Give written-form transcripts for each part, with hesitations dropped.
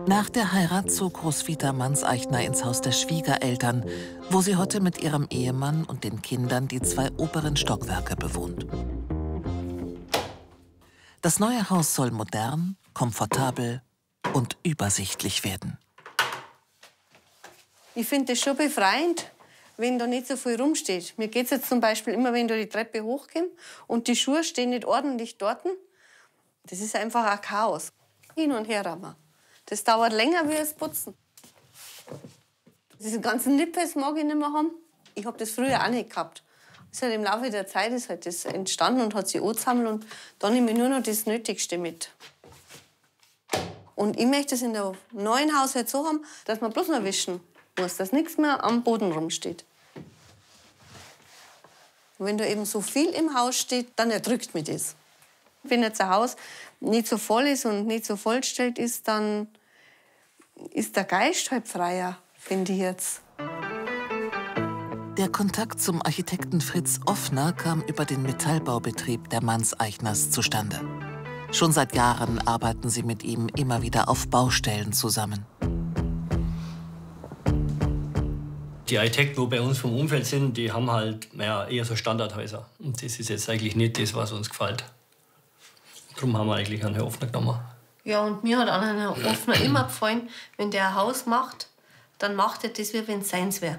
Nach der Heirat zog Roswitha Manns-Eichner ins Haus der Schwiegereltern, wo sie heute mit ihrem Ehemann und den Kindern die 2 oberen Stockwerke bewohnt. Das neue Haus soll modern, komfortabel und übersichtlich werden. Ich finde es schon befreiend, wenn da nicht so viel rumsteht. Mir geht es jetzt zum Beispiel immer, wenn du die Treppe hochkommst und die Schuhe stehen nicht ordentlich dort. Das ist einfach ein Chaos. Hin und her rammen. Das dauert länger wie das Putzen. Diese ganzen Nippes mag ich nicht mehr haben. Ich habe das früher auch nicht gehabt. Das ist halt im Laufe der Zeit ist halt das entstanden und hat sich angesammelt und dann nehme ich nur noch das Nötigste mit. Und ich möchte es in der neuen Haus halt so haben, dass man bloß noch wischen muss, dass nichts mehr am Boden rumsteht. Und wenn da eben so viel im Haus steht, dann erdrückt mich das. Wenn jetzt ein Haus nicht so voll ist und nicht so vollgestellt ist, dann ist der Geist halt freier, finde ich jetzt. Der Kontakt zum Architekten Fritz Offner kam über den Metallbaubetrieb der Manns-Eichners zustande. Schon seit Jahren arbeiten sie mit ihm immer wieder auf Baustellen zusammen. Die Architekten, die bei uns vom Umfeld sind, die haben halt eher so Standardhäuser. Und das ist jetzt eigentlich nicht das, was uns gefällt. Darum haben wir eigentlich einen Herrn Offner genommen. Ja, und mir hat an Herrn Offner immer gefallen, wenn der ein Haus macht, dann macht er das, wie wenn es seins wäre.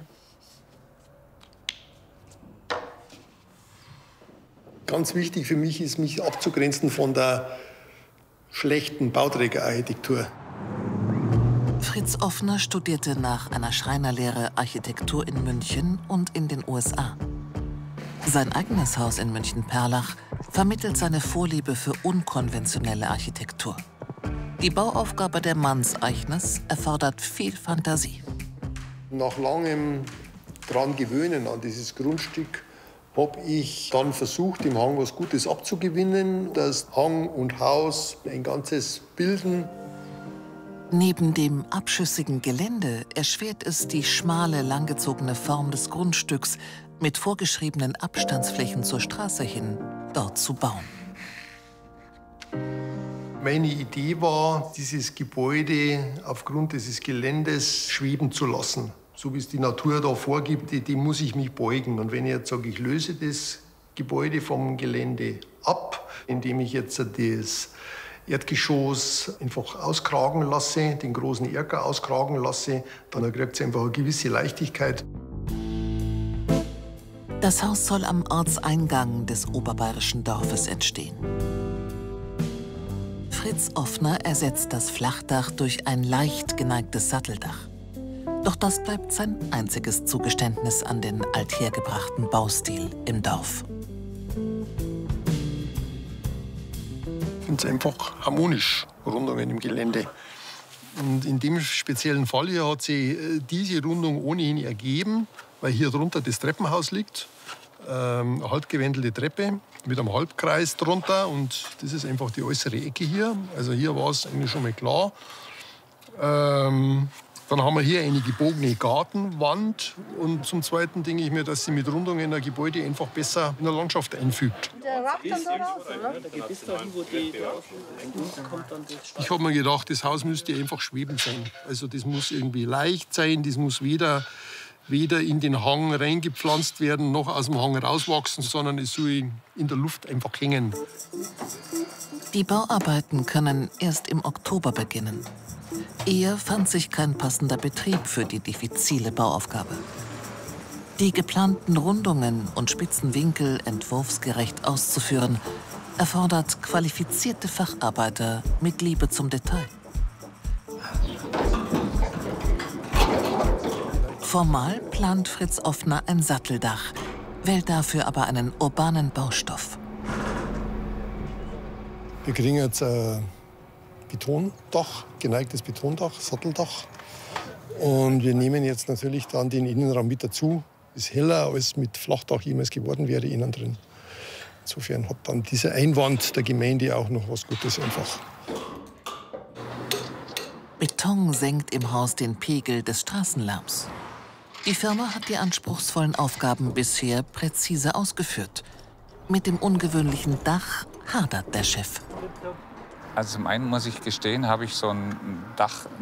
Ganz wichtig für mich ist, mich abzugrenzen von der schlechten Bauträgerarchitektur. Fritz Offner studierte nach einer Schreinerlehre Architektur in München und in den USA. Sein eigenes Haus in München-Perlach vermittelt seine Vorliebe für unkonventionelle Architektur. Die Bauaufgabe der Manns-Eichners erfordert viel Fantasie. Nach langem dran gewöhnen an dieses Grundstück habe ich dann versucht, dem Hang was Gutes abzugewinnen, dass Hang und Haus ein Ganzes bilden. Neben dem abschüssigen Gelände erschwert es die schmale, langgezogene Form des Grundstücks, mit vorgeschriebenen Abstandsflächen zur Straße hin, dort zu bauen. Meine Idee war, dieses Gebäude aufgrund dieses Geländes schweben zu lassen. So wie es die Natur da vorgibt, dem muss ich mich beugen. Und wenn ich jetzt sage, ich löse das Gebäude vom Gelände ab, indem ich jetzt das Erdgeschoss einfach auskragen lasse, den großen Erker auskragen lasse, dann kriegt es einfach eine gewisse Leichtigkeit. Das Haus soll am Ortseingang des oberbayerischen Dorfes entstehen. Fritz Offner ersetzt das Flachdach durch ein leicht geneigtes Satteldach. Doch das bleibt sein einziges Zugeständnis an den althergebrachten Baustil im Dorf. Ich finde es einfach harmonisch, Rundungen im Gelände. Und in dem speziellen Fall hier hat sich diese Rundung ohnehin ergeben, weil hier drunter das Treppenhaus liegt. Eine halbgewendelte Treppe mit einem Halbkreis drunter. Und das ist einfach die äußere Ecke hier. Also hier war es eigentlich schon mal klar. Dann haben wir hier eine gebogene Gartenwand. Und zum Zweiten denke ich mir, dass sie mit Rundungen ein Gebäude einfach besser in der Landschaft einfügt. Der ragt dann da raus, oder? Ich habe mir gedacht, das Haus müsste einfach schwebend sein. Also das muss irgendwie leicht sein, das muss weder in den Hang reingepflanzt werden, noch aus dem Hang rauswachsen, sondern es soll in der Luft einfach hängen. Die Bauarbeiten können erst im Oktober beginnen. Eher fand sich kein passender Betrieb für die diffizile Bauaufgabe. Die geplanten Rundungen und spitzen Winkel entwurfsgerecht auszuführen, erfordert qualifizierte Facharbeiter mit Liebe zum Detail. Formal plant Fritz Offner ein Satteldach, wählt dafür aber einen urbanen Baustoff. Wir kriegen jetzt ein Betondach, geneigtes Betondach, Satteldach. Und wir nehmen jetzt natürlich dann den Innenraum mit dazu. Ist heller, als mit Flachdach jemals geworden wäre innen drin. Insofern hat dann dieser Einwand der Gemeinde auch noch was Gutes einfach. Beton senkt im Haus den Pegel des Straßenlärms. Die Firma hat die anspruchsvollen Aufgaben bisher präzise ausgeführt. Mit dem ungewöhnlichen Dach hadert der Chef. Also zum einen muss ich gestehen, habe ich so ein Dach